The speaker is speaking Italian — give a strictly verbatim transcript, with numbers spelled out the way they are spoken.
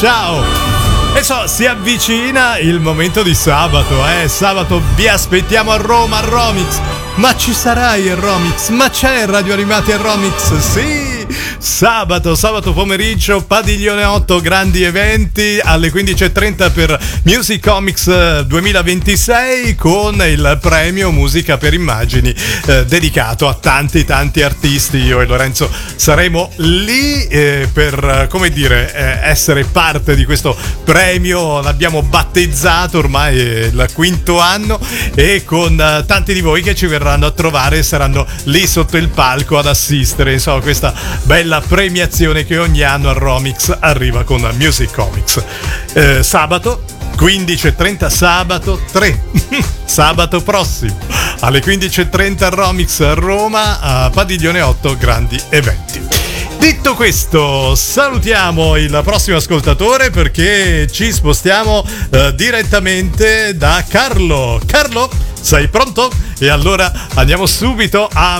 ciao. E so, si avvicina il momento di sabato, eh? Sabato vi aspettiamo a Roma, a Romix. Ma ci sarai a Romix? Ma c'è Radio Animati a Romix? Sì! Sabato, sabato pomeriggio, Padiglione otto, grandi eventi alle quindici e trenta per Music Comics duemilaventisei con il premio Musica per Immagini eh, dedicato a tanti tanti artisti. Io e Lorenzo saremo lì eh, per, come dire, eh, essere parte di questo premio. L'abbiamo battezzato, ormai è il quinto anno, e con eh, tanti di voi che ci verranno a trovare saranno lì sotto il palco ad assistere, insomma, questa bella premiazione che ogni anno a Romix arriva con Music Comics. Eh, sabato quindici e trenta, sabato tre sabato prossimo alle quindici e trenta a Romix a Roma, a Padiglione otto, grandi eventi. Detto questo, salutiamo il prossimo ascoltatore perché ci spostiamo eh, direttamente da Carlo. Carlo, sei pronto? E allora andiamo subito a